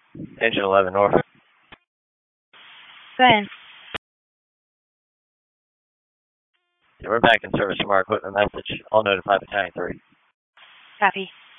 Engine 11 North. Go ahead. Yeah, we're back in service from our equipment message. I'll notify Battalion 3. Copy.